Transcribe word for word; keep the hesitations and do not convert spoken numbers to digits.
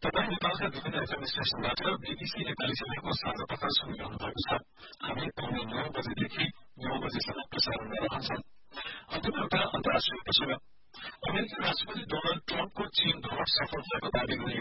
तपाईँ नेपालका विभिन्न एफएम स्टेशनबाट बीबीसी नेपाली सेवाको साझा प्रकाश सुनिरहनु भएको छ। हामी पाउने नौ बजेदेखि नौ बजेसम्म प्रसारण रहन्छ। अन्त्यमा एउटा अन्तर्राष्ट्रिय प्रसंग। अमेरिकी राष्ट्रपति डोनाल्ड ट्रम्पको चीन भ्रमण सफल भएको दावी गरियो।